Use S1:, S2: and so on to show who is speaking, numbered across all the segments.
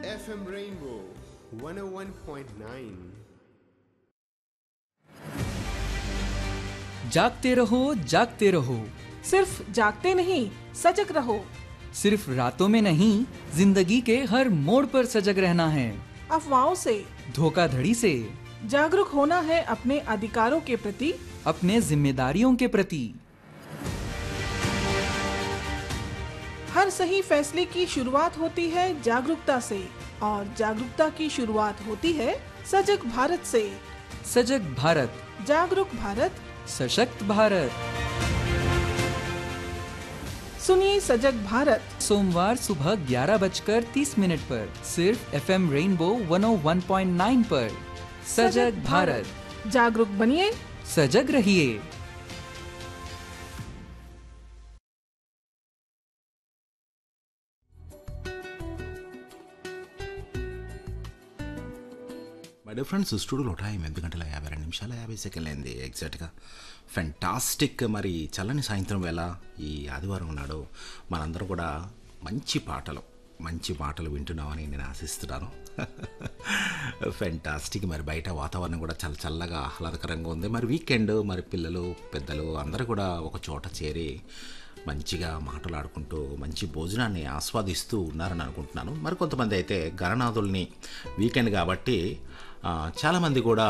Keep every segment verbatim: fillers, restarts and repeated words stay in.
S1: F M Rainbow one oh one point nine.
S2: जागते रहो जागते रहो,
S3: सिर्फ जागते नहीं सजग रहो।
S2: सिर्फ रातों में नहीं जिंदगी के हर मोड़ पर सजग रहना है।
S3: अफवाहों से,
S2: धोखाधड़ी से,
S3: जागरूक होना है अपने अधिकारों के प्रति,
S2: अपने जिम्मेदारियों के प्रति।
S3: हर सही फैसले की शुरुआत होती है जागरूकता से और जागरूकता की शुरुआत होती है सजग भारत से।
S2: सजग भारत,
S3: जागरूक भारत,
S2: सशक्त भारत।
S3: सुनिए सजग भारत
S2: सोमवार सुबह ग्यारह बजकर तीस मिनट पर सिर्फ एफ एम रेनबो वन ओ वन पॉइंट नाइन पर। सजग भारत,
S3: जागरूक बनिए,
S2: सजग रहिए।
S4: మై డియర్ ఫ్రెండ్స్, స్టూడియోలో టైం ఎనిమిది గంటల యాభై రెండు నిమిషాల యాభై సెకండ్లు అయింది ఎగ్జాక్ట్గా. ఫెంటాస్టిక్. మరి చల్లని సాయంత్రం వేళ ఈ ఆదివారం నాడు మనందరూ కూడా మంచి పాటలు మంచి పాటలు వింటున్నామని నేను ఆశిస్తున్నాను. ఫెంటాస్టిక్. మరి బయట వాతావరణం కూడా చాలా చల్లగా ఆహ్లాదకరంగా ఉంది. మరి వీకెండ్ మరి పిల్లలు పెద్దలు అందరూ కూడా ఒక చోట చేరి మంచిగా మాటలాడుకుంటూ మంచి భోజనాన్ని ఆస్వాదిస్తూ ఉన్నారని అనుకుంటున్నాను. మరి కొంతమంది అయితే గణనాథుల్ని వీకెండ్ కాబట్టి చాలామంది కూడా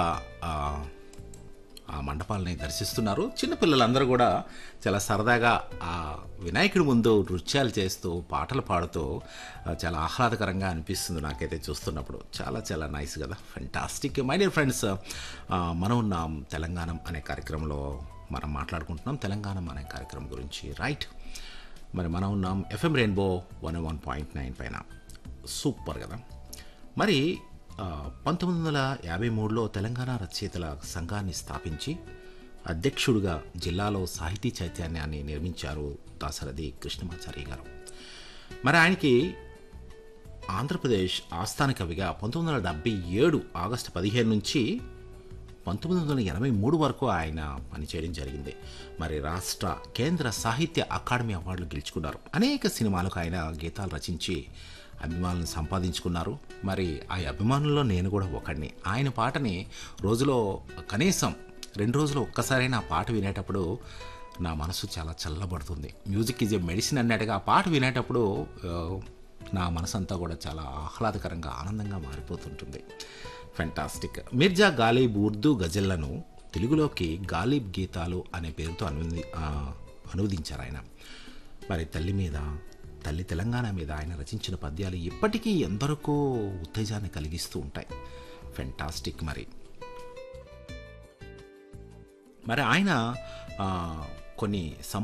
S4: ఆ మండపాలని దర్శిస్తున్నారు. చిన్నపిల్లలందరూ కూడా చాలా సరదాగా ఆ వినాయకుడి ముందు నృత్యాలు చేస్తూ పాటలు పాడుతూ చాలా ఆహ్లాదకరంగా అనిపిస్తుంది నాకైతే చూస్తున్నప్పుడు. చాలా చాలా నైస్ కదా, ఫెంటాస్టిక్. మై డియర్ ఫ్రెండ్స్, మనం ఉన్నాం తెలంగాణ అనే కార్యక్రమంలో మనం మాట్లాడుకుంటున్నాం తెలంగాణ అనే కార్యక్రమం గురించి, రైట్? మరి మనం ఉన్నాం FM rainbow one one point nine పైన. సూపర్ కదా. మరి పంతొమ్మిది వందల యాభై మూడులో తెలంగాణ రచయితల సంఘాన్ని స్థాపించి అధ్యక్షుడిగా జిల్లాలో సాహితీ చైతన్యాన్ని నిర్మించారు దాశరథి కృష్ణమాచారి గారు. మరి ఆయనకి ఆంధ్రప్రదేశ్ ఆస్థాన కవిగా పంతొమ్మిది వందల డెబ్బై ఏడు ఆగస్టు పదిహేను నుంచి పంతొమ్మిది వందల ఎనభై మూడు వరకు ఆయన పనిచేయడం జరిగింది. మరి రాష్ట్ర కేంద్ర సాహిత్య అకాడమీ అవార్డులు గెలుచుకున్నారు. అనేక సినిమాలకు ఆయన గీతాలు రచించి అభిమానులను సంపాదించుకున్నారు. మరి ఆ అభిమానుల్లో నేను కూడా ఒకడిని. ఆయన పాటని రోజులో కనీసం రెండు రోజులు ఒక్కసారైనా ఆ పాట వినేటప్పుడు నా మనసు చాలా చల్లబడుతుంది. మ్యూజిక్ ఈజ్ ఏ మెడిసిన్ అన్నట్టుగా ఆ పాట వినేటప్పుడు నా మనసు అంతా కూడా చాలా ఆహ్లాదకరంగా ఆనందంగా మారిపోతుంటుంది. ఫెంటాస్టిక్. మిర్జా గాలిబ్ ఉర్దూ గజల్లను తెలుగులోకి గాలిబ్ గీతాలు అనే పేరుతో అనువది అనువదించారు ఆయన. మరి తల్లి మీద, తల్లి తెలంగాణ మీద ఆయన రచించిన పద్యాలు ఇప్పటికీ ఎందరికో ఉత్తేజాన్ని కలిగిస్తూ ఉంటాయి. ఫెంటాస్టిక్. మరి మరి ఆయన కొన్ని